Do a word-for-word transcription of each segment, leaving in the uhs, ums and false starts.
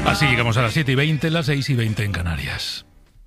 Así llegamos a las siete y veinte, las seis y veinte en Canarias.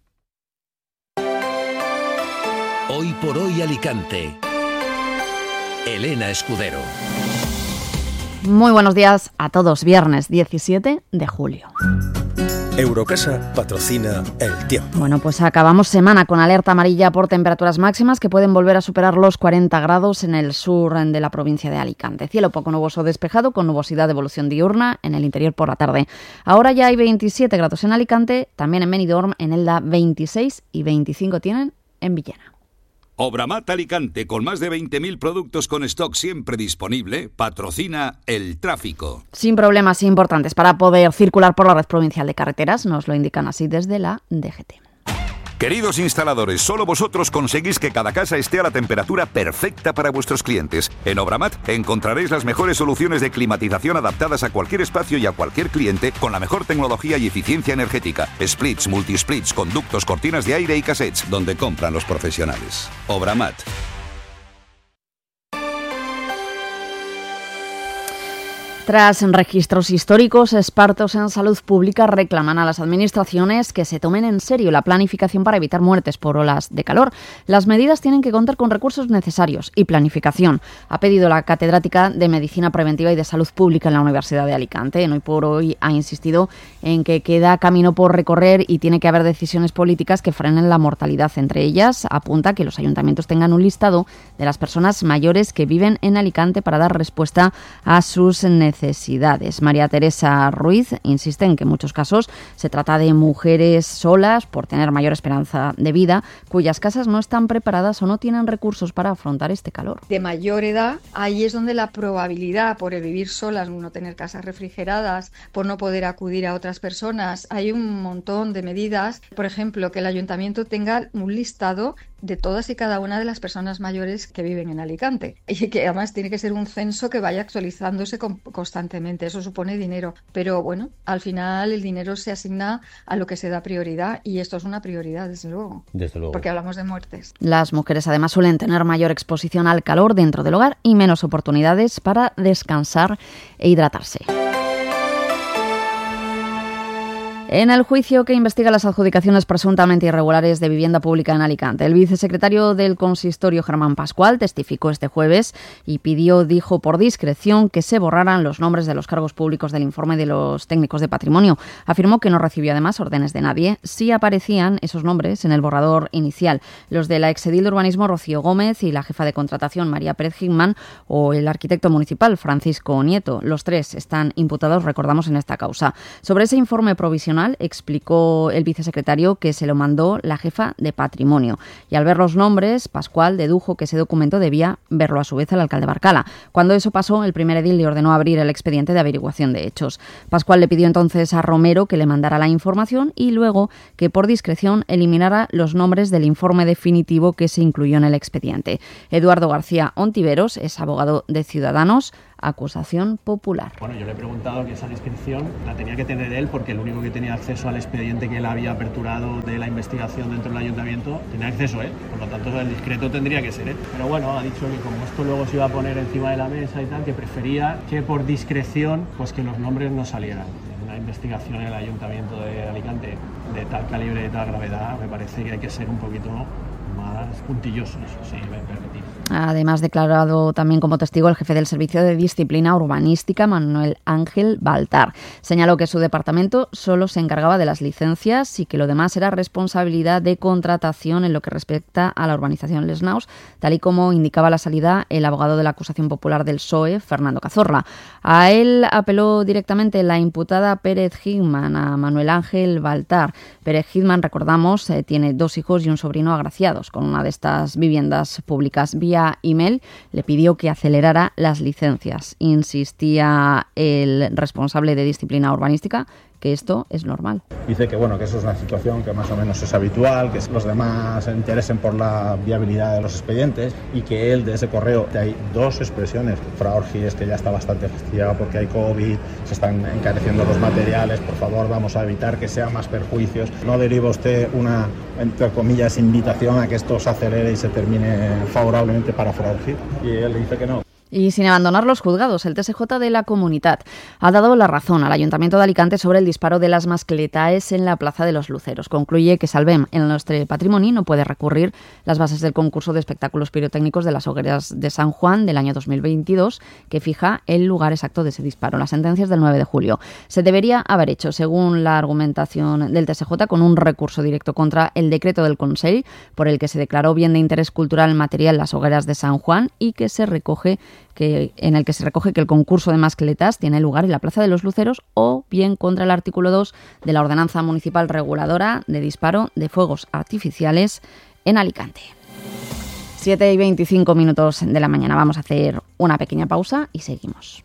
Hoy por hoy Alicante. Elena Escudero. Muy buenos días a todos. Viernes diecisiete de julio. Eurocasa patrocina el tiempo. Bueno, pues acabamos semana con alerta amarilla por temperaturas máximas que pueden volver a superar los cuarenta grados en el sur de la provincia de Alicante. Cielo poco nuboso despejado con nubosidad de evolución diurna en el interior por la tarde. Ahora ya hay veintisiete grados en Alicante, también en Benidorm, en Elda veintiséis y veinticinco tienen en Villena. Obramat Alicante, con más de veinte mil productos con stock siempre disponible, patrocina el tráfico. Sin problemas importantes para poder circular por la red provincial de carreteras, nos lo indican así desde la D G T. Queridos instaladores, solo vosotros conseguís que cada casa esté a la temperatura perfecta para vuestros clientes. En Obramat encontraréis las mejores soluciones de climatización adaptadas a cualquier espacio y a cualquier cliente con la mejor tecnología y eficiencia energética. Splits, multisplits, conductos, cortinas de aire y cassettes, donde compran los profesionales. Obramat. Tras registros históricos, expertos en salud pública reclaman a las administraciones que se tomen en serio la planificación para evitar muertes por olas de calor. Las medidas tienen que contar con recursos necesarios y planificación, ha pedido la catedrática de Medicina Preventiva y de Salud Pública en la Universidad de Alicante. En Hoy por Hoy ha insistido en que queda camino por recorrer y tiene que haber decisiones políticas que frenen la mortalidad. Entre ellas, apunta que los ayuntamientos tengan un listado de las personas mayores que viven en Alicante para dar respuesta a sus necesidades. necesidades. María Teresa Ruiz insiste en que en muchos casos se trata de mujeres solas por tener mayor esperanza de vida, cuyas casas no están preparadas o no tienen recursos para afrontar este calor. De mayor edad, ahí es donde la probabilidad por el vivir solas, no tener casas refrigeradas, por no poder acudir a otras personas, hay un montón de medidas. Por ejemplo, que el ayuntamiento tenga un listado de todas y cada una de las personas mayores que viven en Alicante, y que además tiene que ser un censo que vaya actualizándose constantemente. Eso supone dinero, pero bueno, al final el dinero se asigna a lo que se da prioridad, y esto es una prioridad, desde luego, desde luego. Porque hablamos de muertes. Las mujeres además suelen tener mayor exposición al calor dentro del hogar y menos oportunidades para descansar e hidratarse. En el juicio que investiga las adjudicaciones presuntamente irregulares de vivienda pública en Alicante, el vicesecretario del consistorio, Germán Pascual, testificó este jueves y pidió, dijo, por discreción, que se borraran los nombres de los cargos públicos del informe de los técnicos de patrimonio. Afirmó que no recibió además órdenes de nadie. Sí aparecían esos nombres en el borrador inicial, los de la exedil de urbanismo Rocío Gómez y la jefa de contratación María Pérez Hickman o el arquitecto municipal Francisco Nieto. Los tres están imputados, recordamos, en esta causa. Sobre ese informe provisional explicó el vicesecretario que se lo mandó la jefa de patrimonio, y al ver los nombres, Pascual dedujo que ese documento debía verlo a su vez el alcalde Barcala. Cuando eso pasó, el primer edil le ordenó abrir el expediente de averiguación de hechos. Pascual le pidió entonces a Romero que le mandara la información y luego que por discreción eliminara los nombres del informe definitivo que se incluyó en el expediente. Eduardo García Ontiveros es abogado de Ciudadanos, acusación popular. Bueno, yo le he preguntado que esa descripción la tenía que tener él, porque el único que tenía acceso al expediente que él había aperturado de la investigación dentro del ayuntamiento tenía acceso él, por lo tanto el discreto tendría que ser él. Pero bueno, ha dicho que como esto luego se iba a poner encima de la mesa y tal, que prefería que por discreción pues que los nombres no salieran. Una investigación en el ayuntamiento de Alicante de tal calibre, de tal gravedad, me parece que hay que ser un poquito más puntillosos, si me permitís. Además, declarado también como testigo el jefe del Servicio de Disciplina Urbanística, Manuel Ángel Baltar. Señaló que su departamento solo se encargaba de las licencias y que lo demás era responsabilidad de contratación en lo que respecta a la urbanización Les Naus, tal y como indicaba la salida el abogado de la acusación popular del P S O E, Fernando Cazorla. A él apeló directamente la imputada Pérez Hickman, a Manuel Ángel Baltar. Pérez Hickman, recordamos, eh, tiene dos hijos y un sobrino agraciados con una de estas viviendas públicas. Vía email le pidió que acelerara las licencias. Insistía el responsable de disciplina urbanística que esto es normal. Dice que bueno, que eso es una situación que más o menos es habitual, que los demás se interesen por la viabilidad de los expedientes, y que él de ese correo hay dos expresiones. Fra Orgi es que ya está bastante fastidiado porque hay COVID, se están encareciendo los materiales, por favor vamos a evitar que sean más perjuicios. ¿No deriva usted una, entre comillas, invitación a que esto se acelere y se termine favorablemente para Fra Orgi? Y él le dice que no. Y sin abandonar los juzgados, el T S J de la Comunitat ha dado la razón al Ayuntamiento de Alicante sobre el disparo de las mascletaes en la Plaza de los Luceros. Concluye que Salvem, el nostre patrimoni, no puede recurrir las bases del concurso de espectáculos pirotécnicos de las hogueras de San Juan del año dos mil veintidós, que fija el lugar exacto de ese disparo. La sentencia es del nueve de julio. Se debería haber hecho, según la argumentación del T S J, con un recurso directo contra el decreto del Consell, por el que se declaró bien de interés cultural material las hogueras de San Juan y que se recoge que en el que se recoge que el concurso de mascletas tiene lugar en la Plaza de los Luceros, o bien contra el artículo dos de la Ordenanza Municipal Reguladora de Disparo de Fuegos Artificiales en Alicante. siete y veinticinco minutos de la mañana. Vamos a hacer una pequeña pausa y seguimos.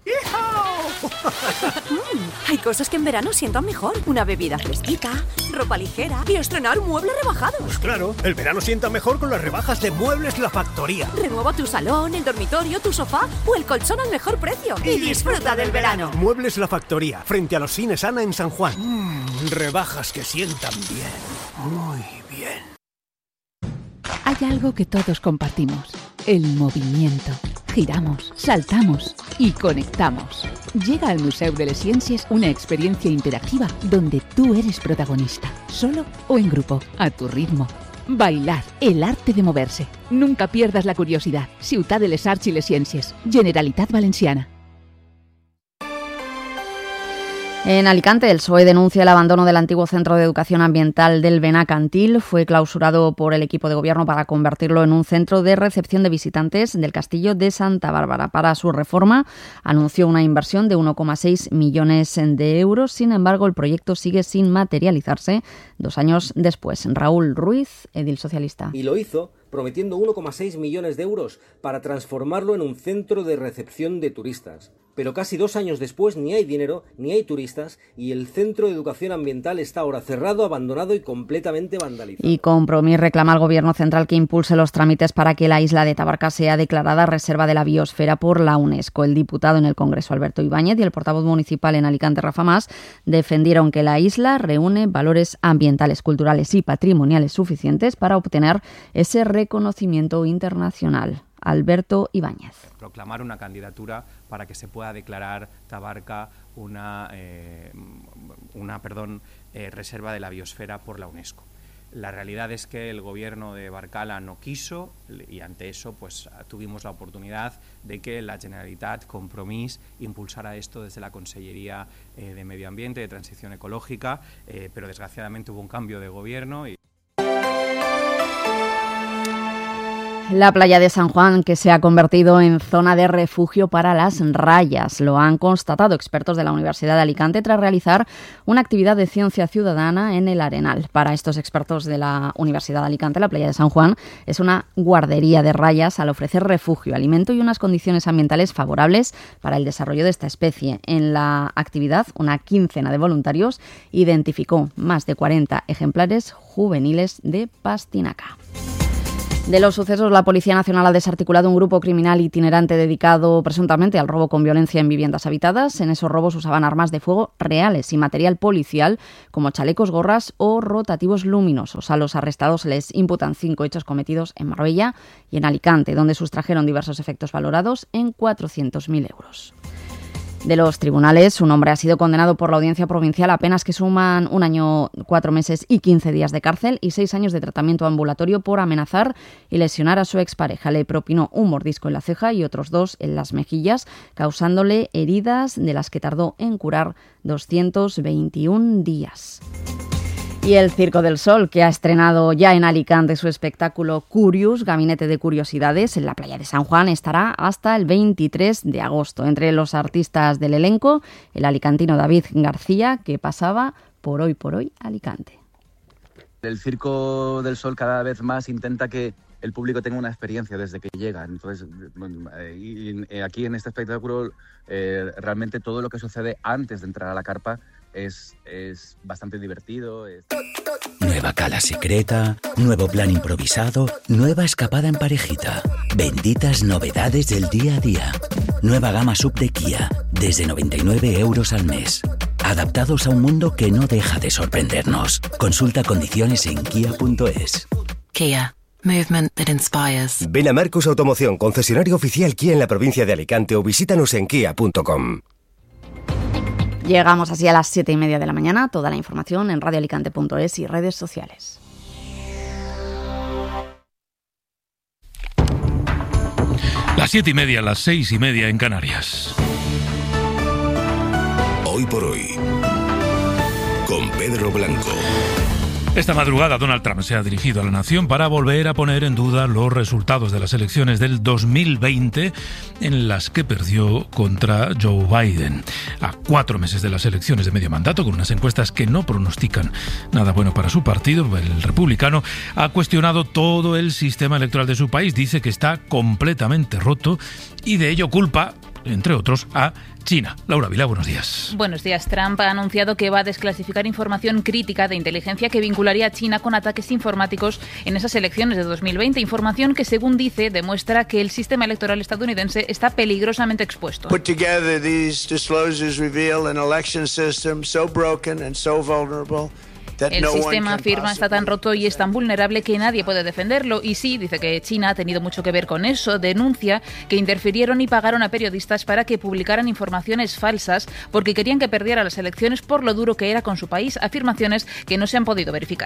mm, hay cosas que en verano sientan mejor. Una bebida fresquita, ropa ligera y estrenar muebles rebajados. Pues claro, el verano sienta mejor con las rebajas de Muebles La Factoría. Renueva tu salón, el dormitorio, tu sofá o el colchón al mejor precio. Y, y disfruta del verano. Muebles La Factoría, frente a los cines Ana en San Juan. Mmm, rebajas que sientan bien. Muy bien. Hay algo que todos compartimos, el movimiento. Giramos, saltamos y conectamos. Llega al Museu de les Ciències una experiencia interactiva donde tú eres protagonista, solo o en grupo, a tu ritmo. Bailar, el arte de moverse. Nunca pierdas la curiosidad. Ciutat de les Arts i les Ciències, Generalitat Valenciana. En Alicante, el P S O E denuncia el abandono del antiguo Centro de Educación Ambiental del Benacantil. Fue clausurado por el equipo de gobierno para convertirlo en un centro de recepción de visitantes del Castillo de Santa Bárbara. Para su reforma, anunció una inversión de uno coma seis millones de euros. Sin embargo, el proyecto sigue sin materializarse dos años después. Raúl Ruiz, edil socialista. Y lo hizo prometiendo uno coma seis millones de euros para transformarlo en un centro de recepción de turistas. Pero casi dos años después ni hay dinero, ni hay turistas, y el Centro de Educación Ambiental está ahora cerrado, abandonado y completamente vandalizado. Y Compromís reclama al Gobierno central que impulse los trámites para que la isla de Tabarca sea declarada Reserva de la Biosfera por la UNESCO. El diputado en el Congreso, Alberto Ibáñez, y el portavoz municipal en Alicante, Rafa Mas, defendieron que la isla reúne valores ambientales, culturales y patrimoniales suficientes para obtener ese reconocimiento internacional. Alberto Ibáñez. Proclamar una candidatura para que se pueda declarar Tabarca una, eh, una perdón, eh, reserva de la biosfera por la UNESCO. La realidad es que el gobierno de Barcala no quiso y ante eso pues tuvimos la oportunidad de que la Generalitat, Compromís, impulsara esto desde la Consellería eh, de Medio Ambiente, de Transición Ecológica, eh, pero desgraciadamente hubo un cambio de gobierno y... La playa de San Juan, que se ha convertido en zona de refugio para las rayas. Lo han constatado expertos de la Universidad de Alicante tras realizar una actividad de ciencia ciudadana en el Arenal. Para estos expertos de la Universidad de Alicante, la playa de San Juan es una guardería de rayas al ofrecer refugio, alimento y unas condiciones ambientales favorables para el desarrollo de esta especie. En la actividad, una quincena de voluntarios identificó más de cuarenta ejemplares juveniles de pastinaca. De los sucesos, la Policía Nacional ha desarticulado un grupo criminal itinerante dedicado presuntamente al robo con violencia en viviendas habitadas. En esos robos usaban armas de fuego reales y material policial como chalecos, gorras o rotativos luminosos. A los arrestados les imputan cinco hechos cometidos en Marbella y en Alicante, donde sustrajeron diversos efectos valorados en cuatrocientos mil euros. De los tribunales, un hombre ha sido condenado por la Audiencia Provincial a penas que suman un año, cuatro meses y quince días de cárcel y seis años de tratamiento ambulatorio por amenazar y lesionar a su expareja. Le propinó un mordisco en la ceja y otros dos en las mejillas, causándole heridas de las que tardó en curar doscientos veintiún días. Y el Circo del Sol, que ha estrenado ya en Alicante su espectáculo Curious, Gabinete de Curiosidades, en la playa de San Juan, estará hasta el veintitrés de agosto. Entre los artistas del elenco, el alicantino David García, que pasaba por Hoy por Hoy Alicante. El Circo del Sol cada vez más intenta que el público tenga una experiencia desde que llega. Entonces, y aquí en este espectáculo, eh, realmente todo lo que sucede antes de entrar a la carpa Es, es bastante divertido. Es... Nueva cala secreta, nuevo plan improvisado, nueva escapada en parejita. Benditas novedades del día a día. Nueva gama sub de Kia, desde noventa y nueve euros al mes. Adaptados a un mundo que no deja de sorprendernos. Consulta condiciones en kia punto es. Kia. Movement that inspires. Ven a Marcos Automoción, concesionario oficial Kia en la provincia de Alicante, o visítanos en kia punto com. Llegamos así a las siete y media de la mañana. Toda la información en radio alicante punto es y redes sociales. Las siete y media, las seis y media en Canarias. Hoy por hoy, con Pedro Blanco. Esta madrugada Donald Trump se ha dirigido a la nación para volver a poner en duda los resultados de las elecciones del dos mil veinte en las que perdió contra Joe Biden. A cuatro meses de las elecciones de medio mandato, con unas encuestas que no pronostican nada bueno para su partido, el republicano ha cuestionado todo el sistema electoral de su país. Dice que está completamente roto y de ello culpa, entre otros, a China. Laura Vila, buenos días. Buenos días. Trump ha anunciado que va a desclasificar información crítica de inteligencia que vincularía a China con ataques informáticos en esas elecciones de dos mil veinte. Información que, según dice, demuestra que el sistema electoral estadounidense está peligrosamente expuesto. Put together these disclosures reveal an election system so broken and so vulnerable. El sistema, afirma, está tan roto y es tan vulnerable que nadie puede defenderlo. Y sí, dice que China ha tenido mucho que ver con eso. Denuncia que interfirieron y pagaron a periodistas para que publicaran informaciones falsas porque querían que perdiera las elecciones por lo duro que era con su país. Afirmaciones que no se han podido verificar.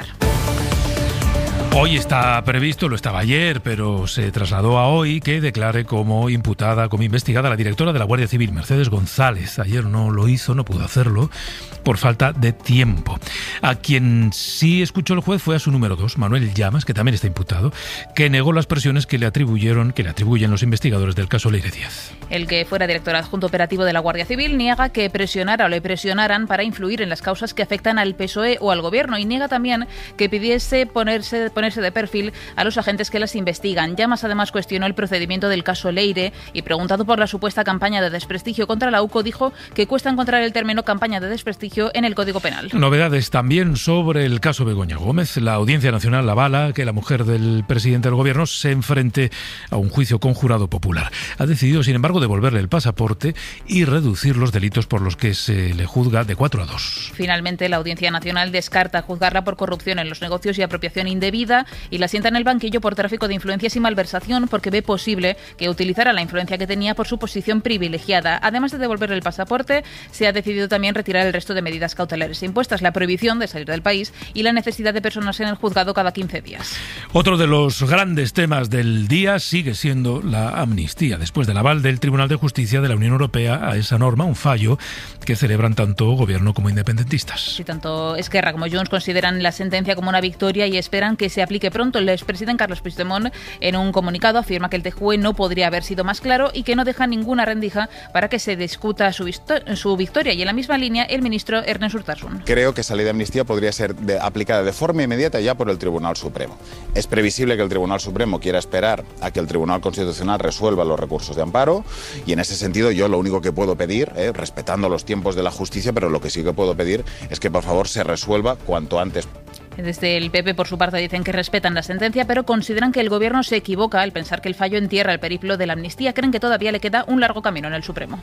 Hoy está previsto, lo estaba ayer, pero se trasladó a hoy, que declare como imputada, como investigada la directora de la Guardia Civil, Mercedes González. Ayer no lo hizo, no pudo hacerlo, por falta de tiempo. A quien sí escuchó el juez fue a su número dos, Manuel Llamas, que también está imputado, que negó las presiones que le atribuyeron, que le atribuyen los investigadores del caso Leire Díaz. El que fuera director adjunto operativo de la Guardia Civil niega que presionara o le presionaran para influir en las causas que afectan al P S O E o al gobierno, y niega también que pidiese ponerse, ponerse de perfil a los agentes que las investigan. Llamas además cuestionó el procedimiento del caso Leire y, preguntado por la supuesta campaña de desprestigio contra la U C O, dijo que cuesta encontrar el término campaña de desprestigio en el Código Penal. Novedades también sobre el caso Begoña Gómez. La Audiencia Nacional avala que la mujer del presidente del gobierno se enfrente a un juicio con jurado popular. Ha decidido, sin embargo, devolverle el pasaporte y reducir los delitos por los que se le juzga de cuatro a dos. Finalmente, la Audiencia Nacional descarta juzgarla por corrupción en los negocios y apropiación indebida y la sienta en el banquillo por tráfico de influencias y malversación, porque ve posible que utilizara la influencia que tenía por su posición privilegiada. Además de devolverle el pasaporte, se ha decidido también retirar el resto de medidas cautelares impuestas, la prohibición de salir del país y la necesidad de personarse en el juzgado cada quince días. Otro de los grandes temas del día sigue siendo la amnistía, después del aval del Tribunal de Justicia de la Unión Europea a esa norma, un fallo que celebran tanto gobierno como independentistas. Sí, tanto Esquerra como Junts consideran la sentencia como una victoria y esperan que se aplique pronto. El expresidente Carles Puigdemont, en un comunicado, afirma que el T J U E no podría haber sido más claro y que no deja ninguna rendija para que se discuta su, su victoria. Y en la misma línea, el ministro Ernest Urtasun. Creo que esa ley de amnistía podría ser de, aplicada de forma inmediata ya por el Tribunal Supremo. Es previsible que el Tribunal Supremo quiera esperar a que el Tribunal Constitucional resuelva los recursos de amparo, y en ese sentido yo lo único que puedo pedir, eh, respetando los tiempos de la justicia, pero lo que sí que puedo pedir es que por favor se resuelva cuanto antes. Desde el P P, por su parte, dicen que respetan la sentencia, pero consideran que el gobierno se equivoca al pensar que el fallo entierra el periplo de la amnistía. Creen que todavía le queda un largo camino en el Supremo.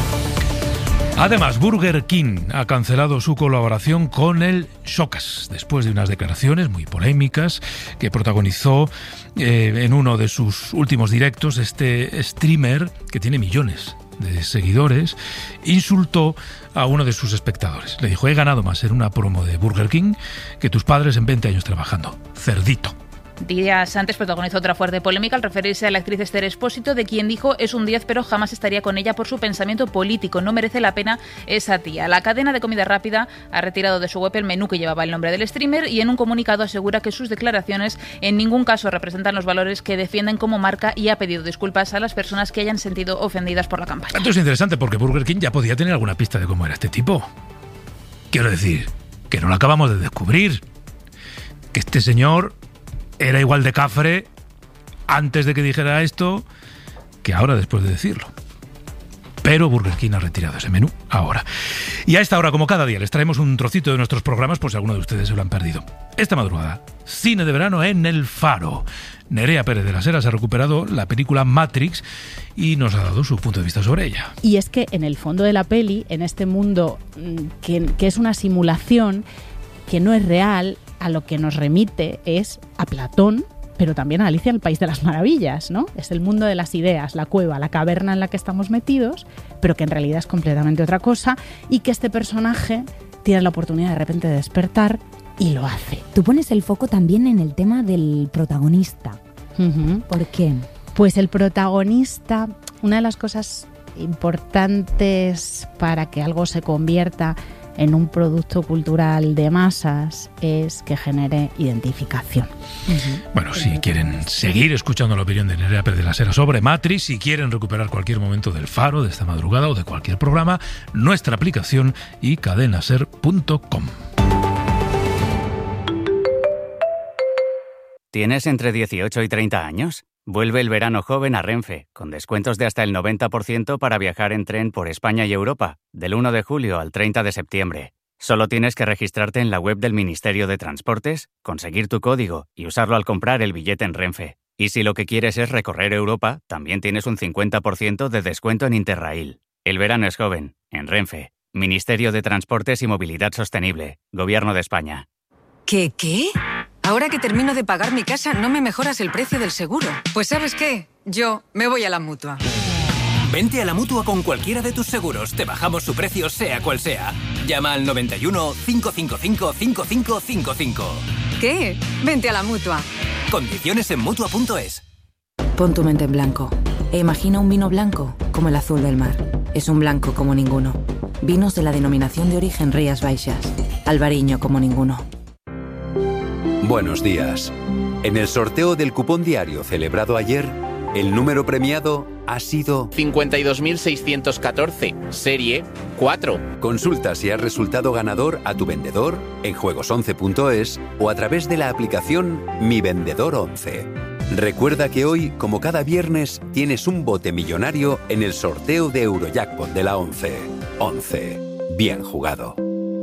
Además, Burger King ha cancelado su colaboración con el Showcase después de unas declaraciones muy polémicas que protagonizó eh, en uno de sus últimos directos. Este streamer, que tiene millones de seguidores, insultó a uno de sus espectadores. Le dijo: he ganado más en una promo de Burger King que tus padres en veinte años trabajando. Cerdito. Días antes protagonizó otra fuerte polémica al referirse a la actriz Esther Expósito, de quien dijo es un diez pero jamás estaría con ella por su pensamiento político. No merece la pena esa tía. La cadena de comida rápida ha retirado de su web el menú que llevaba el nombre del streamer y en un comunicado asegura que sus declaraciones en ningún caso representan los valores que defienden como marca, y ha pedido disculpas a las personas que hayan sentido ofendidas por la campaña. Esto es interesante porque Burger King ya podía tener alguna pista de cómo era este tipo. Quiero decir, que no lo acabamos de descubrir. Que este señor era igual de cafre antes de que dijera esto que ahora después de decirlo. Pero Burger King ha retirado ese menú ahora. Y a esta hora, como cada día, les traemos un trocito de nuestros programas por si alguno de ustedes se lo han perdido. Esta madrugada, cine de verano en El Faro. Nerea Pérez de las Heras ha recuperado la película Matrix y nos ha dado su punto de vista sobre ella. Y es que en el fondo de la peli, en este mundo que, que es una simulación, que no es real, a lo que nos remite es a Platón pero también a Alicia en el País de las Maravillas, ¿no? Es el mundo de las ideas, la cueva, la caverna en la que estamos metidos, pero que en realidad es completamente otra cosa y que este personaje tiene la oportunidad de repente de despertar y lo hace. Tú pones el foco también en el tema del protagonista. Uh-huh. ¿Por qué? Pues el protagonista, una de las cosas importantes para que algo se convierta en un producto cultural de masas es que genere identificación. Uh-huh. Bueno, si quieren seguir escuchando la opinión de Nerea Pérez de la Sera sobre Matrix, si quieren recuperar cualquier momento del Faro, de esta madrugada o de cualquier programa, nuestra aplicación y cadenaser punto com. ¿Tienes entre dieciocho y treinta años? Vuelve el verano joven a Renfe, con descuentos de hasta el noventa por ciento para viajar en tren por España y Europa, del uno de julio al treinta de septiembre. Solo tienes que registrarte en la web del Ministerio de Transportes, conseguir tu código y usarlo al comprar el billete en Renfe. Y si lo que quieres es recorrer Europa, también tienes un cincuenta por ciento de descuento en Interrail. El verano es joven, en Renfe. Ministerio de Transportes y Movilidad Sostenible, Gobierno de España. ¿Qué, qué? Ahora que termino de pagar mi casa, ¿no me mejoras el precio del seguro? Pues ¿sabes qué? Yo me voy a la Mutua. Vente a la Mutua con cualquiera de tus seguros. Te bajamos su precio sea cual sea. Llama al noventa y uno, cinco cinco cinco, cinco cinco cinco cinco. ¿Qué? Vente a la Mutua. Condiciones en Mutua punto es. Pon tu mente en blanco e imagina un vino blanco como el azul del mar. Es un blanco como ninguno. Vinos de la denominación de origen Rías Baixas. Albariño como ninguno. Buenos días. En el sorteo del cupón diario celebrado ayer, el número premiado ha sido cincuenta y dos mil seiscientos catorce, serie cuatro. Consulta si has resultado ganador a tu vendedor en juegos once punto es o a través de la aplicación Mi Vendedor once. Recuerda que hoy, como cada viernes, tienes un bote millonario en el sorteo de Eurojackpot de la once. once. Bien jugado.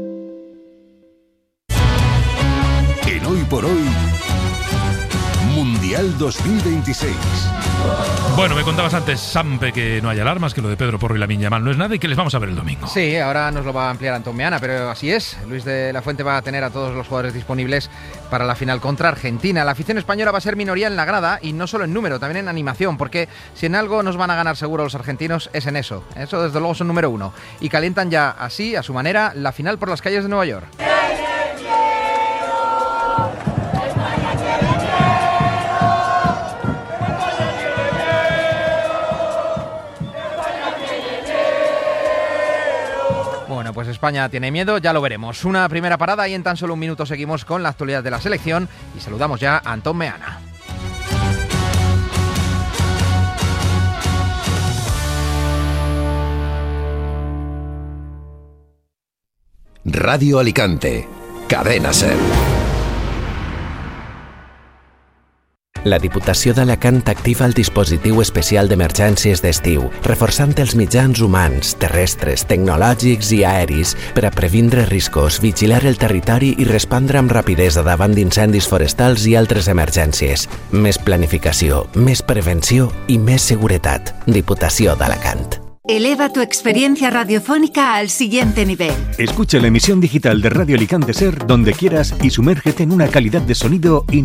En Hoy por Hoy, Mundial dos mil veintiséis. Bueno, me contabas antes, Sampe, que no hay alarmas, que lo de Pedro Porro y Lamine Yamal no es nada y que les vamos a ver el domingo. Sí, ahora nos lo va a ampliar Antón Meana, pero así es. Luis de la Fuente va a tener a todos los jugadores disponibles para la final contra Argentina. La afición española va a ser minoría en la grada y no solo en número, también en animación, porque si en algo nos van a ganar seguro los argentinos es en eso. Eso desde luego son número uno. Y calientan ya así, a su manera, la final por las calles de Nueva York. Bueno, pues España tiene miedo, ya lo veremos. Una primera parada y en tan solo un minuto seguimos con la actualidad de la selección y saludamos ya a Antón Meana. Radio Alicante, Cadena Ser. La Diputació d'Alacant activa el dispositiu especial d'emergències d'estiu, reforçant els mitjans humans, terrestres, tecnològics i aeris per a previndre riscos, vigilar el territori i respondre amb rapidesa davant d'incendis forestals i altres emergències. Més planificació, més prevenció i més seguretat. Diputació d'Alacant. Eleva tu experiencia radiofónica al siguiente nivel. Escucha la emisión digital de Radio Alicante Ser donde quieras y sumérgete en una calidad de sonido